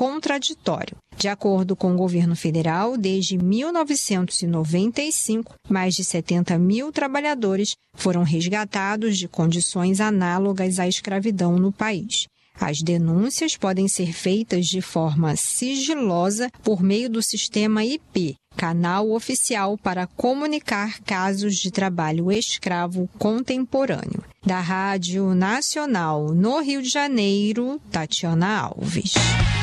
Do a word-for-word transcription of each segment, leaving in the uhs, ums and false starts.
contraditório. De acordo com o governo federal, desde mil novecentos e noventa e cinco, mais de setenta mil trabalhadores foram resgatados de condições análogas à escravidão no país. As denúncias podem ser feitas de forma sigilosa por meio do sistema I P, canal oficial para comunicar casos de trabalho escravo contemporâneo. Da Rádio Nacional no Rio de Janeiro, Tatiana Alves.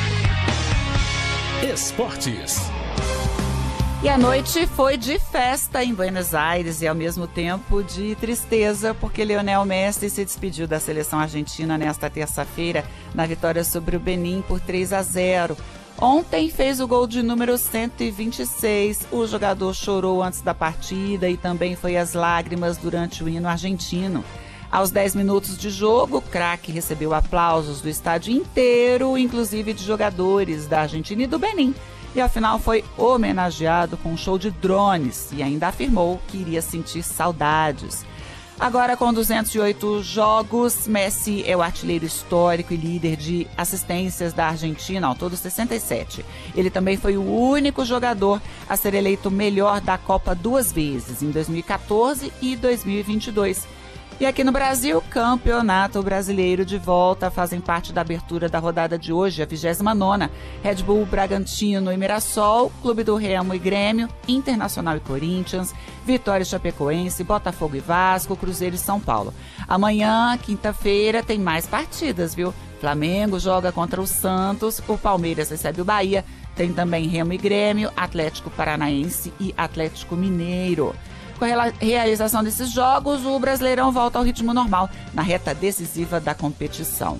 Esportes. E a noite foi de festa em Buenos Aires e, ao mesmo tempo, de tristeza, porque Lionel Messi se despediu da seleção argentina nesta terça-feira na vitória sobre o Benin por três a zero. Ontem fez o gol de número cento e vinte e seis. O jogador chorou antes da partida e também foi às lágrimas durante o hino argentino. Aos dez minutos de jogo, o craque recebeu aplausos do estádio inteiro, inclusive de jogadores da Argentina e do Benin. E, afinal, foi homenageado com um show de drones e ainda afirmou que iria sentir saudades. Agora, com duzentos e oito jogos, Messi é o artilheiro histórico e líder de assistências da Argentina, ao todo sessenta e sete. Ele também foi o único jogador a ser eleito melhor da Copa duas vezes, em dois mil e quatorze e dois mil e vinte e dois. E aqui no Brasil, Campeonato Brasileiro de volta, fazem parte da abertura da rodada de hoje, a vigésima nona. Red Bull, Bragantino e Mirassol, Clube do Remo e Grêmio, Internacional e Corinthians, Vitória e Chapecoense, Botafogo e Vasco, Cruzeiro e São Paulo. Amanhã, quinta-feira, tem mais partidas, viu? Flamengo joga contra o Santos, o Palmeiras recebe o Bahia, tem também Remo e Grêmio, Atlético Paranaense e Atlético Mineiro. Com a realização desses jogos, o Brasileirão volta ao ritmo normal, na reta decisiva da competição.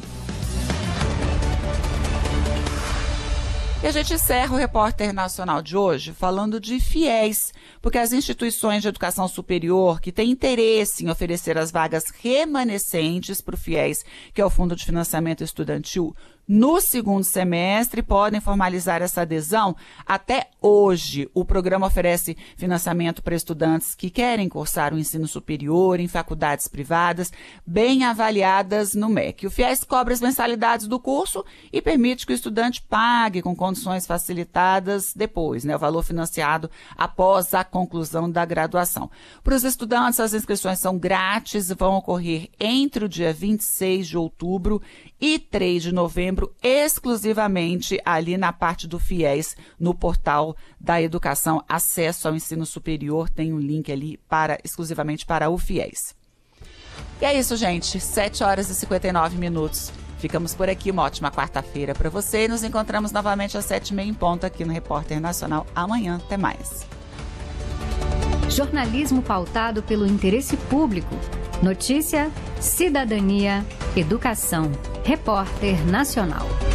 E a gente encerra o Repórter Nacional de hoje falando de fiéis, porque as instituições de educação superior que têm interesse em oferecer as vagas remanescentes para o FIES, que é o Fundo de Financiamento Estudantil, no segundo semestre, podem formalizar essa adesão até hoje. O programa oferece financiamento para estudantes que querem cursar o ensino superior em faculdades privadas, bem avaliadas no M E C. O FIES cobra as mensalidades do curso e permite que o estudante pague com condições facilitadas depois, né, o valor financiado após a conclusão da graduação. Para os estudantes, as inscrições são grátis e vão ocorrer entre o dia vinte e seis de outubro e três de novembro, exclusivamente ali na parte do FIES, no portal da educação. Acesso ao ensino superior, tem um link ali para, exclusivamente para o FIES. E é isso, gente. sete horas e cinquenta e nove minutos. Ficamos por aqui. Uma ótima quarta-feira para você. Nos encontramos novamente às sete e meia em ponto aqui no Repórter Nacional. Amanhã. Até mais. Jornalismo pautado pelo interesse público. Notícia, cidadania, educação. Repórter Nacional.